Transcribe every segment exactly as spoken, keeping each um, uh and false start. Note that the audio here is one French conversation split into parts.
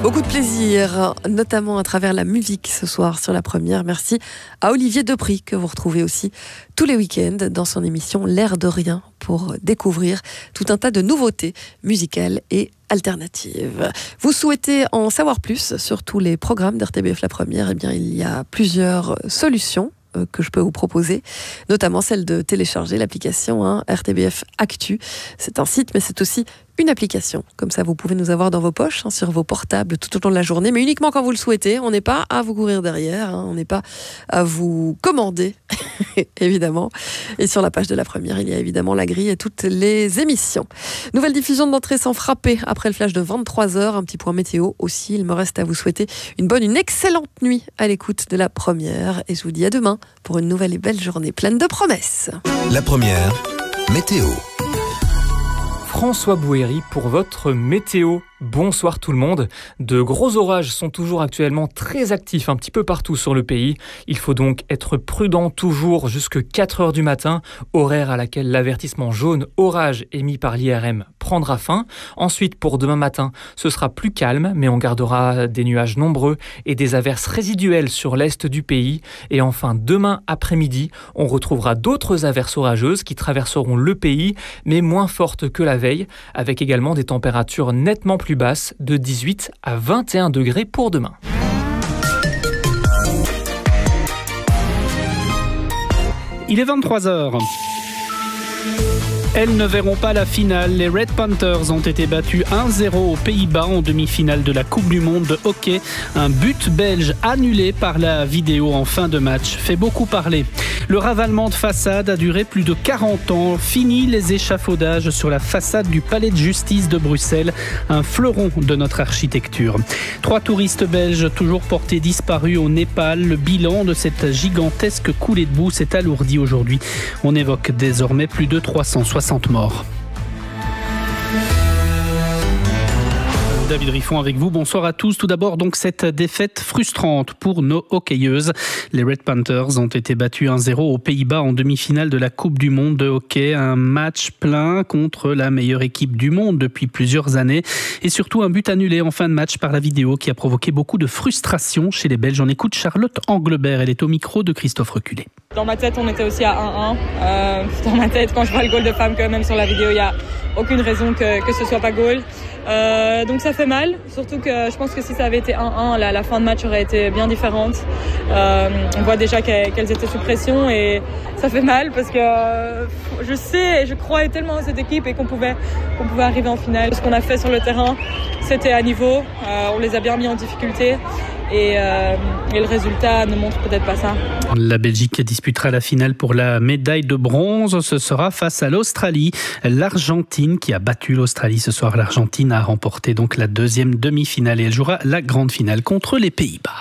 Beaucoup de plaisir, notamment à travers la musique ce soir sur la première. Merci à Olivier Depris que vous retrouvez aussi tous les week-ends dans son émission L'air de rien pour découvrir tout un tas de nouveautés musicales et alternatives. Vous souhaitez en savoir plus sur tous les programmes d'R T B F La Première? Eh bien, il y a plusieurs solutions que je peux vous proposer, notamment celle de télécharger l'application hein, R T B F Actu. C'est un site, mais c'est aussi une application. Comme ça, vous pouvez nous avoir dans vos poches, hein, sur vos portables tout au long de la journée, mais uniquement quand vous le souhaitez. On n'est pas à vous courir derrière, hein, on n'est pas à vous commander, évidemment. Et sur la page de La Première, il y a évidemment la grille et toutes les émissions. Nouvelle diffusion d'entrée sans frapper après le flash de vingt-trois heures. Un petit point météo aussi. Il me reste à vous souhaiter une bonne, une excellente nuit à l'écoute de La Première. Et je vous dis à demain pour une nouvelle et belle journée pleine de promesses. La Première, météo. François Bouhéry pour votre météo. Bonsoir tout le monde. De gros orages sont toujours actuellement très actifs un petit peu partout sur le pays. Il faut donc être prudent toujours jusque quatre heures du matin, horaire à laquelle l'avertissement jaune orage émis par l'I R M prendra fin. Ensuite, pour demain matin, ce sera plus calme, mais on gardera des nuages nombreux et des averses résiduelles sur l'est du pays. Et enfin, demain après-midi, on retrouvera d'autres averses orageuses qui traverseront le pays, mais moins fortes que la veille, avec également des températures nettement plus basse de dix-huit à vingt et un degrés pour demain. Il est vingt-trois heures. Elles ne verront pas la finale. Les Red Panthers ont été battus un zéro aux Pays-Bas en demi-finale de la Coupe du Monde de hockey. Un but belge annulé par la vidéo en fin de match fait beaucoup parler. Le ravalement de façade a duré plus de quarante ans. Fini les échafaudages sur la façade du Palais de Justice de Bruxelles, un fleuron de notre architecture. Trois touristes belges toujours portés disparus au Népal. Le bilan de cette gigantesque coulée de boue s'est alourdi aujourd'hui. On évoque désormais plus de trois cent soixante morts. David Riffon avec vous. Bonsoir à tous. Tout d'abord, donc, cette défaite frustrante pour nos hockeyeuses. Les Red Panthers ont été battus un zéro aux Pays-Bas en demi-finale de la Coupe du Monde de hockey. Un match plein contre la meilleure équipe du monde depuis plusieurs années. Et surtout, un but annulé en fin de match par la vidéo qui a provoqué beaucoup de frustration chez les Belges. On écoute Charlotte Anglebert. Elle est au micro de Christophe Reculé. Dans ma tête, on était aussi à un un. Euh, dans ma tête, quand je vois le goal de femme, quand même sur la vidéo, il n'y a aucune raison que, que ce soit pas goal. Euh, donc ça fait mal, surtout que je pense que si ça avait été un un, la, la fin de match aurait été bien différente. Euh, on voit déjà qu'elles, qu'elles étaient sous pression et ça fait mal parce que euh, je sais et je croyais tellement à cette équipe et qu'on pouvait, qu'on pouvait arriver en finale. Ce qu'on a fait sur le terrain, c'était à niveau, euh, on les a bien mis en difficulté. Et, euh, et le résultat ne montre peut-être pas ça. La Belgique disputera la finale pour la médaille de bronze. Ce sera face à l'Australie. L'Argentine qui a battu l'Australie ce soir. L'Argentine a remporté donc la deuxième demi-finale et elle jouera la grande finale contre les Pays-Bas.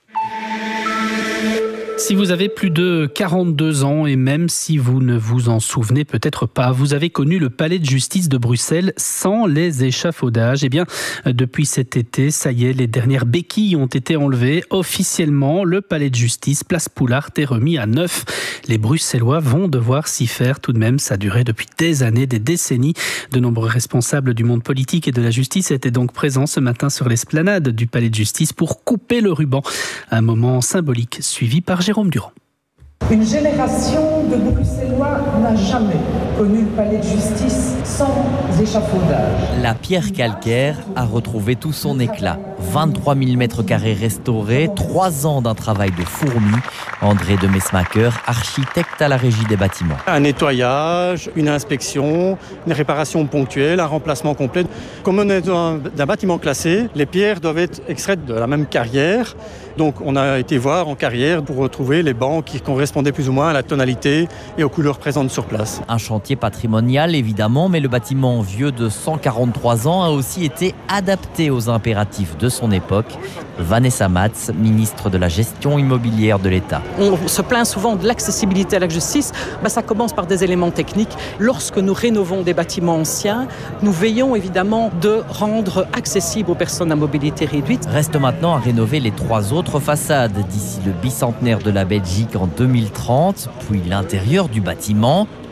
Si vous avez plus de quarante-deux ans et même si vous ne vous en souvenez peut-être pas, vous avez connu le Palais de Justice de Bruxelles sans les échafaudages. Eh bien, depuis cet été, ça y est, les dernières béquilles ont été enlevées. Officiellement, le Palais de Justice, place Poulart, est remis à neuf. Les Bruxellois vont devoir s'y faire tout de même. Ça a duré depuis des années, des décennies. De nombreux responsables du monde politique et de la justice étaient donc présents ce matin sur l'esplanade du Palais de Justice pour couper le ruban. Un moment symbolique suivi par Jérôme Durand. Une génération de Bruxellois n'a jamais connu le palais de justice sans échafaudage. La pierre calcaire a retrouvé tout son éclat. vingt-trois mille mètres carrés restaurés, trois ans d'un travail de fourmi. André de Mesmaker, architecte à la régie des bâtiments. Un nettoyage, une inspection, une réparation ponctuelle, un remplacement complet. Comme on est dans un bâtiment classé, les pierres doivent être extraites de la même carrière. Donc on a été voir en carrière pour retrouver les bancs qui correspondaient plus ou moins à la tonalité et aux couleurs présentes sur place. Un chantier patrimonial évidemment, mais le bâtiment vieux de cent quarante-trois ans a aussi été adapté aux impératifs de son époque. Vanessa Matz, ministre de la gestion immobilière de l'État. On se plaint souvent de l'accessibilité à la justice. Ben, ça commence par des éléments techniques. Lorsque nous rénovons des bâtiments anciens, nous veillons évidemment de rendre accessible aux personnes à mobilité réduite. Reste maintenant à rénover les trois autres façades d'ici le bicentenaire de la Belgique en deux mille trente, puis l'intérieur du bâtiment.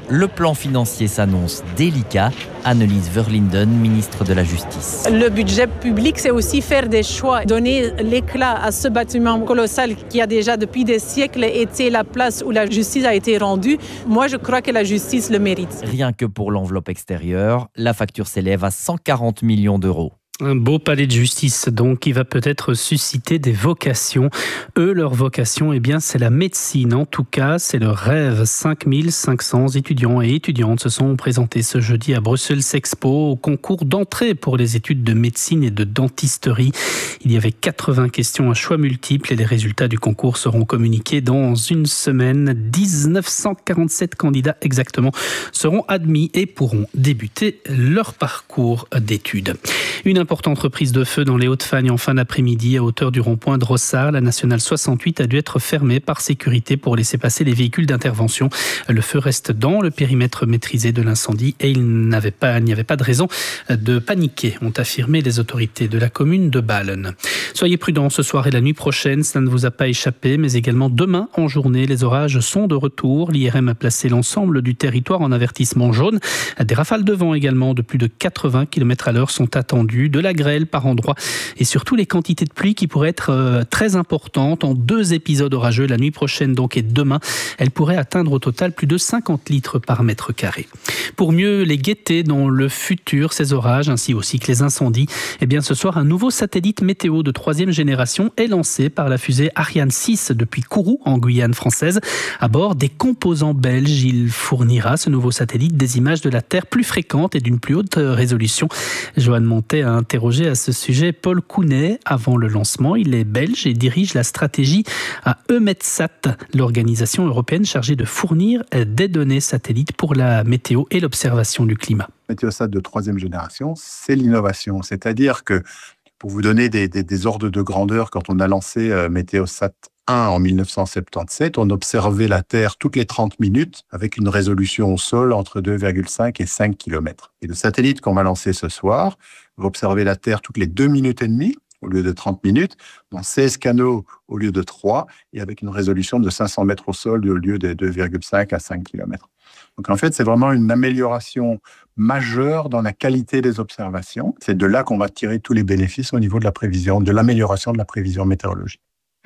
le plan financier s'annonce délicat. Annelies Verlinden, ministre de la Justice. Le budget public, c'est aussi faire des choix, donner l'éclat à ce bâtiment colossal qui a déjà depuis des siècles été la place où la justice a été rendue. Moi, je crois que la justice le mérite. Rien que pour l'enveloppe extérieure, la facture s'élève à cent quarante millions d'euros. Un beau palais de justice, donc, qui va peut-être susciter des vocations. Eux, leur vocation, eh bien, c'est la médecine. En tout cas, c'est le rêve. cinq mille cinq cents étudiants et étudiantes se sont présentés ce jeudi à Bruxelles Expo au concours d'entrée pour les études de médecine et de dentisterie. Il y avait quatre-vingts questions à choix multiples et les résultats du concours seront communiqués dans une semaine. mille neuf cent quarante-sept candidats exactement seront admis et pourront débuter leur parcours d'études. Une importante reprise de feu dans les Hauts-de-Fagne en fin d'après-midi à hauteur du rond-point de Rossard. La nationale soixante-huit a dû être fermée par sécurité pour laisser passer les véhicules d'intervention. Le feu reste dans le périmètre maîtrisé de l'incendie et il n'avait pas, il n'y avait pas de raison de paniquer, ont affirmé les autorités de la commune de Balen. Soyez prudents ce soir et la nuit prochaine, ça ne vous a pas échappé, mais également demain en journée, les orages sont de retour. L'I R M a placé l'ensemble du territoire en avertissement jaune. Des rafales de vent également de plus de quatre-vingts kilomètres à l'heure sont attendues. De la grêle par endroits et surtout les quantités de pluie qui pourraient être euh, très importantes en deux épisodes orageux la nuit prochaine donc et demain. Elles pourraient atteindre au total plus de cinquante litres par mètre carré. Pour mieux les guetter dans le futur, ces orages ainsi aussi que les incendies, eh bien ce soir un nouveau satellite météo de troisième génération est lancé par la fusée Ariane six depuis Kourou en Guyane française. À bord des composants belges, il fournira ce nouveau satellite des images de la Terre plus fréquentes et d'une plus haute résolution. Joanne Montet a interrogé à ce sujet Paul Counet avant le lancement. Il est belge et dirige la stratégie à EUMETSAT, l'organisation européenne chargée de fournir des données satellites pour la météo et l'observation du climat. Météosat de troisième génération, c'est l'innovation. C'est-à-dire que, pour vous donner des, des, des ordres de grandeur, quand on a lancé euh, Météosat un en mille neuf cent soixante-dix-sept, on observait la Terre toutes les trente minutes avec une résolution au sol entre deux virgule cinq et cinq kilomètres. Et le satellite qu'on va lancer ce soir va observer la Terre toutes les deux minutes et demie au lieu de trente minutes, dans seize canaux au lieu de trois, et avec une résolution de cinq cents mètres au sol au lieu de deux virgule cinq à cinq kilomètres. Donc en fait, c'est vraiment une amélioration majeure dans la qualité des observations. C'est de là qu'on va tirer tous les bénéfices au niveau de la prévision, de l'amélioration de la prévision météorologique.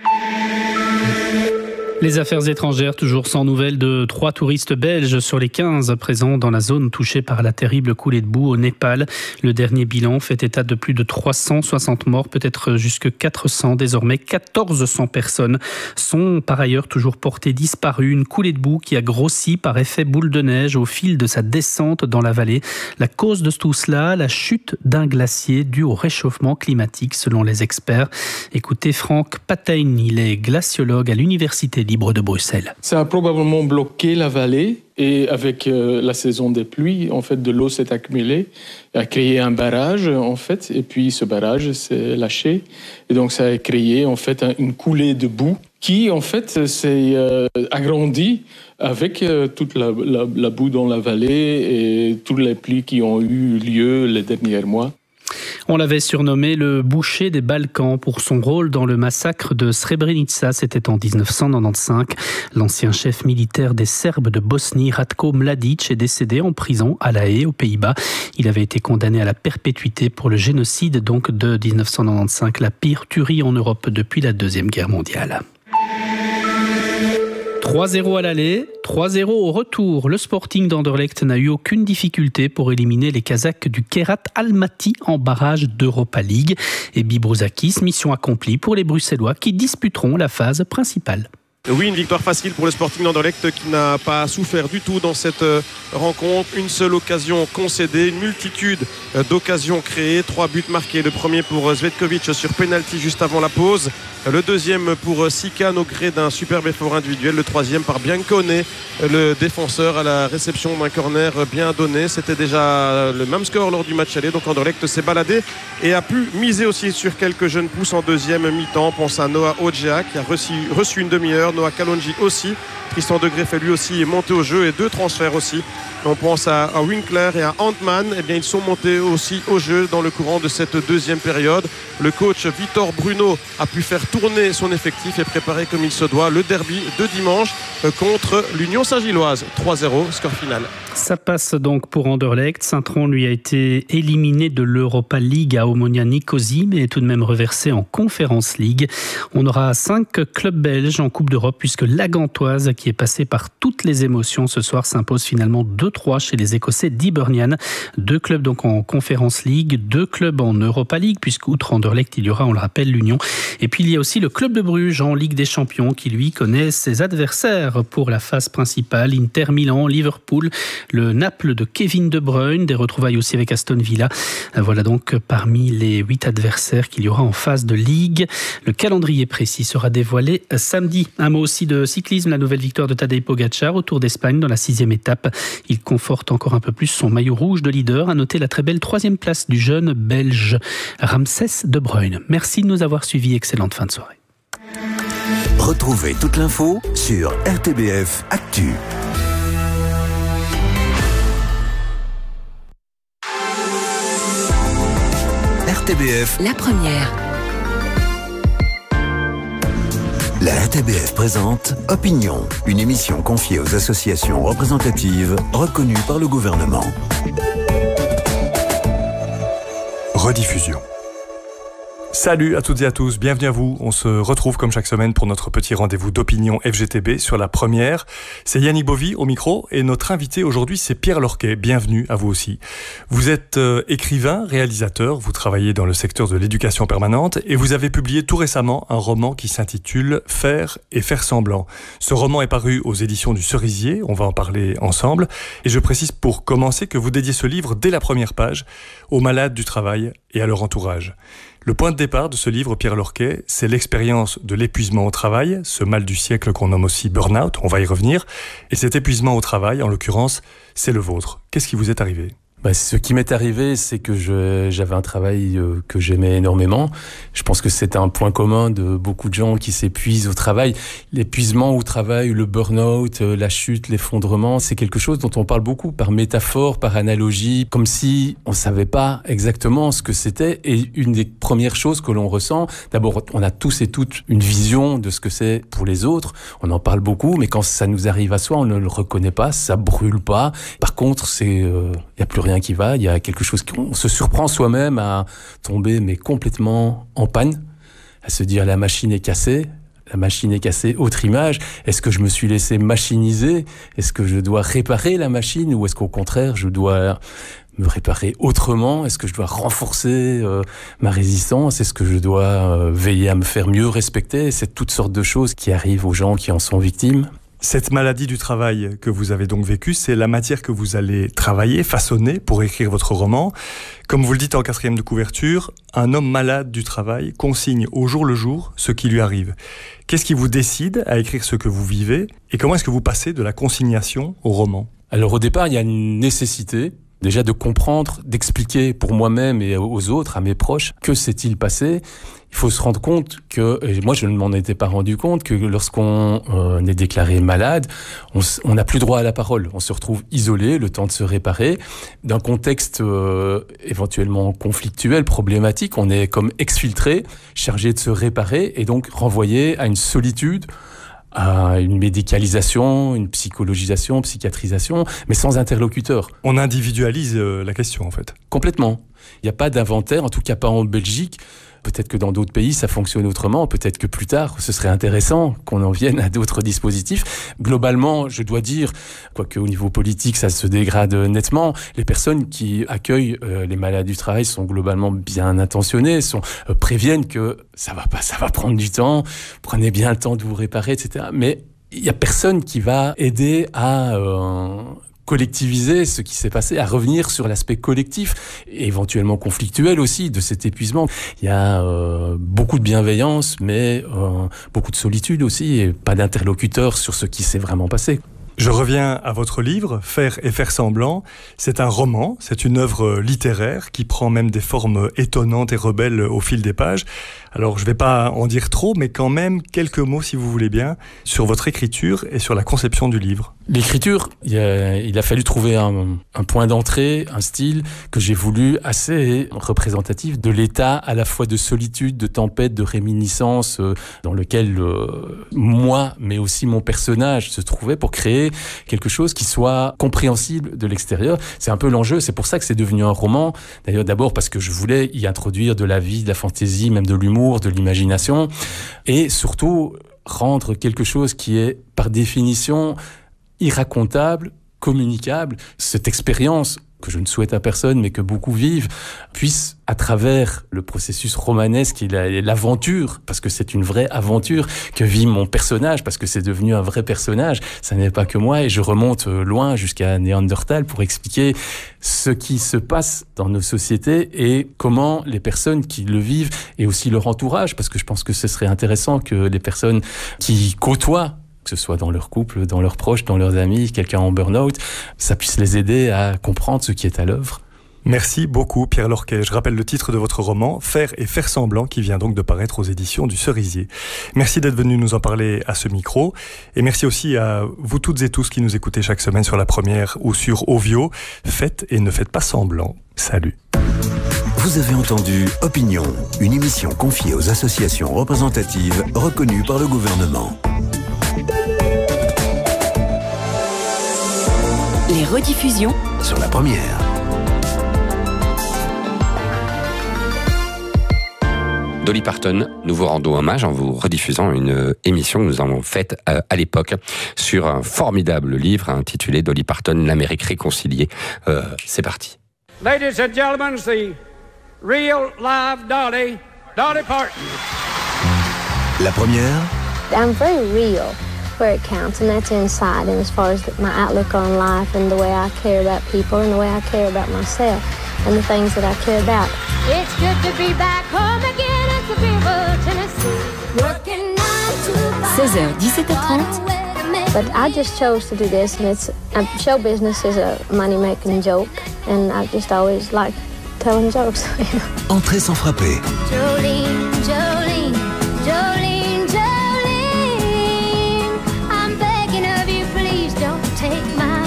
Les affaires étrangères, toujours sans nouvelles de trois touristes belges sur les quinze présents dans la zone touchée par la terrible coulée de boue au Népal. Le dernier bilan fait état de plus de trois cent soixante morts, peut-être jusque quatre cents désormais. quatorze cents personnes sont par ailleurs toujours portées disparues. Une coulée de boue qui a grossi par effet boule de neige au fil de sa descente dans la vallée. La cause de tout cela, la chute d'un glacier dû au réchauffement climatique selon les experts. Écoutez Franck Patein, il est glaciologue à l'université libre de Bruxelles. Ça a probablement bloqué la vallée et avec euh, la saison des pluies, en fait, de l'eau s'est accumulée, a créé un barrage, en fait, et puis ce barrage s'est lâché. Et donc, ça a créé, en fait, un, une coulée de boue qui, en fait, s'est euh, agrandie avec euh, toute la, la, la boue dans la vallée et toutes les pluies qui ont eu lieu les derniers mois. On l'avait surnommé le boucher des Balkans pour son rôle dans le massacre de Srebrenica, c'était en dix-neuf cent quatre-vingt-quinze. L'ancien chef militaire des Serbes de Bosnie, Ratko Mladic, est décédé en prison à La Haye, aux Pays-Bas. Il avait été condamné à la perpétuité pour le génocide donc de dix-neuf cent quatre-vingt-quinze, la pire tuerie en Europe depuis la Deuxième Guerre mondiale. trois zéro à l'aller, trois zéro au retour. Le Sporting d'Anderlecht n'a eu aucune difficulté pour éliminer les Kazakhs du Kairat Almaty en barrage d'Europa League. Et Bibrouzakis, mission accomplie pour les Bruxellois qui disputeront la phase principale. Oui, une victoire facile pour le Sporting d'Anderlecht qui n'a pas souffert du tout dans cette rencontre. Une seule occasion concédée, une multitude d'occasions créées. Trois buts marqués. Le premier pour Zvetkovic sur pénalty juste avant la pause. Le deuxième pour Sikan au gré d'un superbe effort individuel. Le troisième par Biancone, le défenseur à la réception d'un corner bien donné. C'était déjà le même score lors du match aller. Donc Anderlecht s'est baladé et a pu miser aussi sur quelques jeunes pousses en deuxième mi-temps. Pense à Noah Odjea qui a reçu, reçu une demi-heure. Noah Kalonji aussi. Tristan De Greffet lui aussi est monté au jeu et deux transferts aussi On pense à, à Winkler et à Antman. Eh bien, ils sont montés aussi au jeu dans le courant de cette deuxième période. Le coach Vitor Bruno a pu faire tourner son effectif et préparer comme il se doit le derby de dimanche contre l'Union Saint-Gilloise. trois zéro, score final. Ça passe donc pour Anderlecht. Saint-Tron lui a été éliminé de l'Europa League à Omonia Nicosie, mais est tout de même reversé en Conference League. On aura cinq clubs belges en Coupe d'Europe puisque la Gantoise, qui est passée par toutes les émotions ce soir, s'impose finalement deux trois chez les Écossais d'Hibernian. Deux clubs donc en Conference League, deux clubs en Europa League, puisqu'outre Anderlecht, il y aura, on le rappelle, l'Union. Et puis il y a aussi le club de Bruges en Ligue des Champions qui lui connaît ses adversaires pour la phase principale, Inter Milan, Liverpool, le Naples de Kevin De Bruyne, des retrouvailles aussi avec Aston Villa. Voilà donc parmi les huit adversaires qu'il y aura en phase de Ligue. Le calendrier précis sera dévoilé samedi. Un mot aussi de cyclisme, la nouvelle victoire de Tadej Pogačar au Tour d'Espagne dans la sixième étape. Il conforte encore un peu plus son maillot rouge de leader. À noter la très belle troisième place du jeune belge Ramses De Bruyne. Merci de nous avoir suivis. Excellente fin de soirée. Retrouvez toute l'info sur R T B F Actu. R T B F, la première. La R T B F présente Opinion, une émission confiée aux associations représentatives reconnues par le gouvernement. Rediffusion. Salut à toutes et à tous, bienvenue à vous. On se retrouve comme chaque semaine pour notre petit rendez-vous d'opinion F G T B sur la première. C'est Yannick Bovy au micro et notre invité aujourd'hui c'est Pierre Lorquet. Bienvenue à vous aussi. Vous êtes euh, écrivain, réalisateur, vous travaillez dans le secteur de l'éducation permanente et vous avez publié tout récemment un roman qui s'intitule Faire et faire semblant. Ce roman est paru aux éditions du Cerisier, on va en parler ensemble. Et je précise pour commencer que vous dédiez ce livre dès la première page aux malades du travail et à leur entourage. Le point de départ de ce livre, Pierre Lorquet, c'est l'expérience de l'épuisement au travail, ce mal du siècle qu'on nomme aussi burn-out, on va y revenir. Et cet épuisement au travail, en l'occurrence, c'est le vôtre. Qu'est-ce qui vous est arrivé ? Bah, ce qui m'est arrivé, c'est que je, j'avais un travail euh, que j'aimais énormément. Je pense que c'est un point commun de beaucoup de gens qui s'épuisent au travail. L'épuisement au travail, le burn-out, euh, la chute, l'effondrement, c'est quelque chose dont on parle beaucoup par métaphore, par analogie, comme si on savait pas exactement ce que c'était. Et une des premières choses que l'on ressent, d'abord, on a tous et toutes une vision de ce que c'est pour les autres. On en parle beaucoup, mais quand ça nous arrive à soi, on ne le reconnaît pas, ça brûle pas. Par contre, c'est, euh, y a plus rien qui va, il y a quelque chose qu'on se surprend soi-même à tomber mais complètement en panne, à se dire la machine est cassée, la machine est cassée, autre image, est-ce que je me suis laissé machiniser, est-ce que je dois réparer la machine ou est-ce qu'au contraire je dois me réparer autrement, est-ce que je dois renforcer euh, ma résistance, est-ce que je dois euh, veiller à me faire mieux respecter, c'est toutes sortes de choses qui arrivent aux gens qui en sont victimes. Cette maladie du travail que vous avez donc vécue, c'est la matière que vous allez travailler, façonner pour écrire votre roman. Comme vous le dites en quatrième de couverture, un homme malade du travail consigne au jour le jour ce qui lui arrive. Qu'est-ce qui vous décide à écrire ce que vous vivez et comment est-ce que vous passez de la consignation au roman ? Alors au départ, il y a une nécessité déjà de comprendre, d'expliquer pour moi-même et aux autres, à mes proches, que s'est-il passé. Il faut se rendre compte que, et moi je ne m'en étais pas rendu compte, que lorsqu'on euh, est déclaré malade, on n'a plus droit à la parole. On se retrouve isolé, le temps de se réparer. D'un contexte euh, éventuellement conflictuel, problématique, on est comme exfiltré, chargé de se réparer et donc renvoyé à une solitude, à une médicalisation, une psychologisation, psychiatrisation, mais sans interlocuteur. On individualise euh, la question en fait. Complètement. Il n'y a pas d'inventaire, en tout cas pas en Belgique. Peut-être que dans d'autres pays, ça fonctionne autrement. Peut-être que plus tard, ce serait intéressant qu'on en vienne à d'autres dispositifs. Globalement, je dois dire, quoique au niveau politique, ça se dégrade nettement, les personnes qui accueillent euh, les malades du travail sont globalement bien intentionnées, sont, euh, préviennent que ça va pas, ça va prendre du temps, prenez bien le temps de vous réparer, et cetera. Mais il y a personne qui va aider à... Euh, collectiviser ce qui s'est passé, à revenir sur l'aspect collectif et éventuellement conflictuel aussi de cet épuisement. Il y a euh, beaucoup de bienveillance, mais euh, beaucoup de solitude aussi et pas d'interlocuteur sur ce qui s'est vraiment passé. Je reviens à votre livre, Faire et faire semblant. C'est un roman, c'est une œuvre littéraire qui prend même des formes étonnantes et rebelles au fil des pages. Alors je ne vais pas en dire trop, mais quand même quelques mots, si vous voulez bien, sur votre écriture et sur la conception du livre. L'écriture, il a, il a fallu trouver un, un point d'entrée, un style que j'ai voulu assez représentatif de l'état à la fois de solitude, de tempête, de réminiscence euh, dans lequel euh, moi, mais aussi mon personnage se trouvait pour créer quelque chose qui soit compréhensible de l'extérieur. C'est un peu l'enjeu, c'est pour ça que c'est devenu un roman. D'ailleurs, d'abord parce que je voulais y introduire de la vie, de la fantaisie, même de l'humour, de l'imagination, et surtout rendre quelque chose qui est par définition irracontable, communicable. Cette expérience que je ne souhaite à personne, mais que beaucoup vivent, puisse, à travers le processus romanesque et l'aventure, parce que c'est une vraie aventure que vit mon personnage, parce que c'est devenu un vrai personnage, ça n'est pas que moi, et je remonte loin jusqu'à Néandertal pour expliquer ce qui se passe dans nos sociétés et comment les personnes qui le vivent, et aussi leur entourage, parce que je pense que ce serait intéressant que les personnes qui côtoient, que ce soit dans leur couple, dans leurs proches, dans leurs amis, quelqu'un en burn-out, ça puisse les aider à comprendre ce qui est à l'œuvre. Merci beaucoup Pierre Lorquet. Je rappelle le titre de votre roman, Faire et faire semblant, qui vient donc de paraître aux éditions du Cerisier. Merci d'être venu nous en parler à ce micro. Et merci aussi à vous toutes et tous qui nous écoutez chaque semaine sur La Première ou sur Ovio. Faites et ne faites pas semblant. Salut. Vous avez entendu Opinion, une émission confiée aux associations représentatives reconnues par le gouvernement. Les rediffusions sur La Première. Dolly Parton, nous vous rendons hommage en vous rediffusant une émission que nous avons faite à, à l'époque sur un formidable livre intitulé Dolly Parton, l'Amérique réconciliée. Euh, c'est parti. Ladies and gentlemen, the real live Dolly, Dolly Parton. La Première. I'm very real where it counts, and that's inside, and as far as my outlook on life and the way I care about people and the way I care about myself and the things that I care about. It's good to be back home again at Sevierville, Tennessee. Working nine to five. seize heures, dix-sept heures trente. But I just chose to do this, and it's uh, show business is a money-making joke, and I just always like telling jokes. Entrée sans frapper. Jolene, Jolene, Jolene, Jolene, I'm begging of you, please don't take my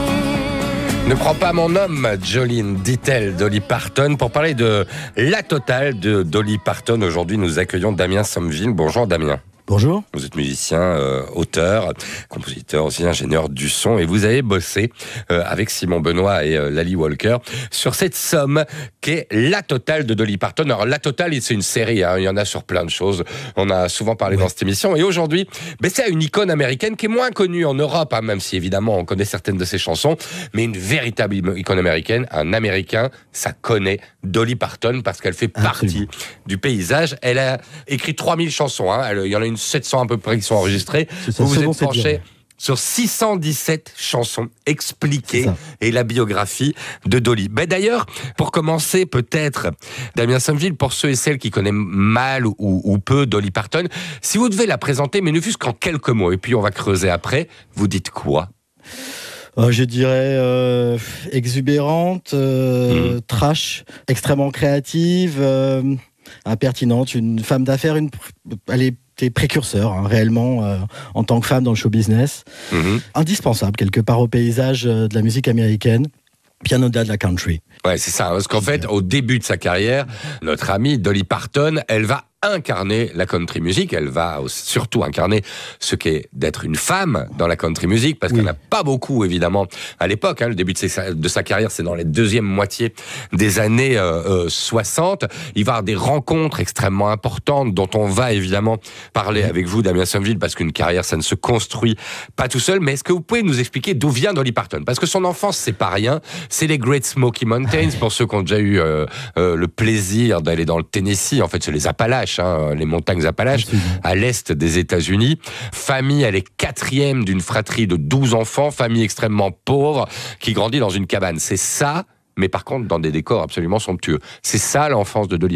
man. Ne prends pas mon homme, Jolene, dit-elle, Dolly Parton. Pour parler de la totale de Dolly Parton, aujourd'hui nous accueillons Damien Sommeville. Bonjour Damien. Bonjour. Vous êtes musicien, euh, auteur, compositeur, aussi ingénieur du son, et vous avez bossé euh, avec Simon Benoît et euh, Lali Walker sur cette somme qu'est la totale de Dolly Parton. Alors la totale, c'est une série, hein, il y en a sur plein de choses. On a souvent parlé ouais. dans cette émission, et aujourd'hui, ben, c'est une icône américaine qui est moins connue en Europe, hein, même si évidemment on connaît certaines de ses chansons, mais une véritable icône américaine. Un Américain, ça connaît Dolly Parton parce qu'elle fait Absolument. partie du paysage. Elle a écrit trois mille chansons, hein. Elle, il y en a une sept cents à peu près qui sont enregistrées. Vous vous êtes penché sur six cent dix-sept chansons expliquées et la biographie de Dolly. Ben d'ailleurs, pour commencer peut-être, Damien Sommeville, pour ceux et celles qui connaissent mal ou, ou peu Dolly Parton, si vous devez la présenter, mais ne fût-ce qu'en quelques mots, et puis on va creuser après, vous dites quoi ? Euh, je dirais euh, exubérante, euh, mmh. trash, extrêmement créative, euh, impertinente, une femme d'affaires, une, elle est précurseur hein, réellement euh, en tant que femme dans le show business, mmh. indispensable quelque part au paysage euh, de la musique américaine, bien au-delà de la country. Ouais, c'est ça, parce qu'en fait, au début de sa carrière, notre amie Dolly Parton, elle va incarner la country music, elle va surtout incarner ce qu'est d'être une femme dans la country music, parce oui. qu'il n'y en a pas beaucoup évidemment à l'époque, hein, le début de sa, de sa carrière c'est dans la deuxième moitié des années euh, euh, soixante, il va y avoir des rencontres extrêmement importantes dont on va évidemment parler avec vous Damien Sommeville, parce qu'une carrière ça ne se construit pas tout seul, mais est-ce que vous pouvez nous expliquer d'où vient Dolly Parton? Parce que son enfance c'est pas rien, c'est les Great Smoky Mountains, pour ceux qui ont déjà eu euh, euh, le plaisir d'aller dans le Tennessee, en fait c'est les Appalaches, Hein, les montagnes Appalaches, à l'est des États-Unis. Famille, elle est quatrième d'une fratrie de douze enfants, famille extrêmement pauvre, qui grandit dans une cabane. C'est ça, mais par contre dans des décors absolument somptueux. C'est ça l'enfance de Dolly Parton ?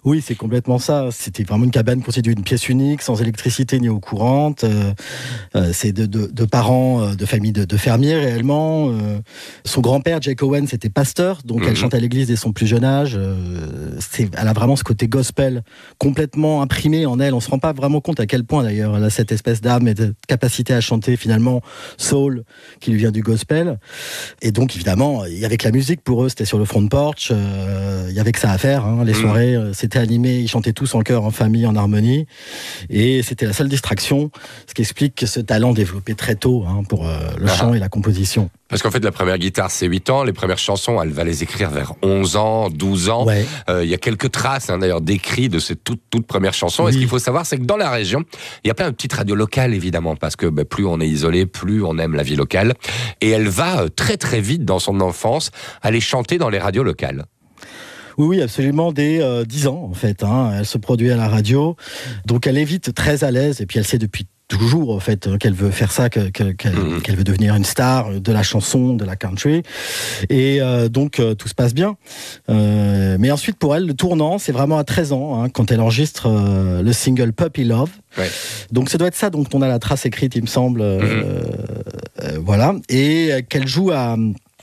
Oui, c'est complètement ça. C'était vraiment une cabane constituée d'une pièce unique, sans électricité ni eau courante. Euh, euh, c'est de, de, de parents de famille de, de fermiers réellement. Euh, son grand-père, Jake Owen, c'était pasteur, donc mmh. elle chante à l'église dès son plus jeune âge. Euh, c'est, elle a vraiment ce côté gospel complètement imprimé en elle. On se rend pas vraiment compte à quel point d'ailleurs elle a cette espèce d'âme et de capacité à chanter finalement soul qui lui vient du gospel. Et donc évidemment, il y avait que la musique pour eux, c'était sur le front porch. Euh, il y avait que ça à faire. Hein. Les mmh. soirées, euh, c'était animé, ils chantaient tous en chœur, en famille, en harmonie. Et c'était la seule distraction, ce qui explique ce talent développé très tôt hein, pour euh, le ah. chant et la composition. Parce qu'en fait, la première guitare, c'est huit ans. Les premières chansons, elle va les écrire vers onze ans, douze ans. Ouais. Euh, il y a quelques traces, hein, d'ailleurs, d'écrits de ces toutes, toutes premières chansons. Oui. Et ce qu'il faut savoir, c'est que dans la région, il y a plein de petites radios locales, évidemment, parce que bah, plus on est isolé, plus on aime la vie locale. Et elle va euh, très, très vite, dans son enfance, aller chanter dans les radios locales. Oui, oui, absolument, dès euh, dix ans, en fait. Hein, elle se produit à la radio. Donc, elle est vite très à l'aise. Et puis, elle sait depuis toujours, en fait, qu'elle veut faire ça, que, que, qu'elle, mmh. qu'elle veut devenir une star de la chanson, de la country. Et euh, donc, euh, tout se passe bien. Euh, mais ensuite, pour elle, le tournant, c'est vraiment à treize ans, hein, quand elle enregistre euh, le single Puppy Love. Ouais. Donc, ça doit être ça dont on a la trace écrite, il me semble. Euh, mmh. euh, voilà. Et euh, qu'elle joue à...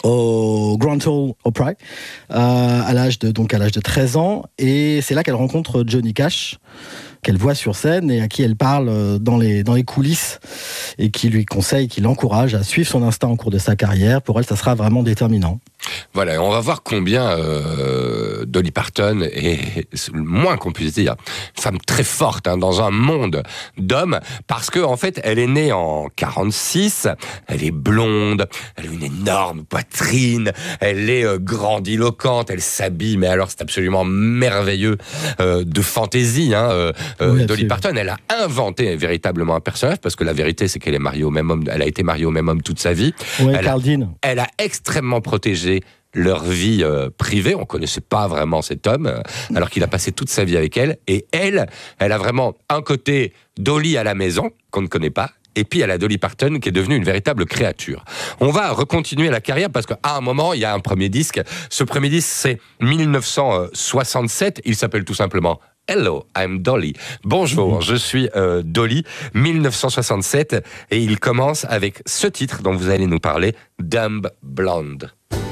au Grand Ole Opry euh, à l'âge de donc à l'âge de treize ans, et c'est là qu'elle rencontre Johnny Cash, qu'elle voit sur scène et à qui elle parle dans les dans les coulisses, et qui lui conseille, qui l'encourage à suivre son instinct en cours de sa carrière. Pour elle, ça sera vraiment déterminant. Voilà, on va voir combien euh, Dolly Parton est, le moins qu'on puisse dire, une femme très forte hein, dans un monde d'hommes, parce que en fait, elle est née en quarante-six, elle est blonde, elle a une énorme poitrine, elle est euh, grandiloquente, elle s'habille, mais alors c'est absolument merveilleux, euh, de fantaisie. Hein, euh, oui, Dolly Parton, elle a inventé véritablement un personnage, parce que la vérité, c'est qu'elle est mariée au même homme, elle a été mariée au même homme toute sa vie. Oui, elle, Carl a, Dean. elle a extrêmement protégé leur vie euh, privée. On connaissait pas vraiment cet homme, euh, alors qu'il a passé toute sa vie avec elle. Et elle, elle a vraiment un côté Dolly à la maison, qu'on ne connaît pas, et puis elle a Dolly Parton, qui est devenue une véritable créature. On va recontinuer la carrière, parce qu'à un moment, il y a un premier disque. Ce premier disque, c'est dix-neuf cent soixante-sept. Il s'appelle tout simplement Hello, I'm Dolly. Bonjour, je suis euh, Dolly. dix-neuf cent soixante-sept, et il commence avec ce titre dont vous allez nous parler, Dumb Blonde.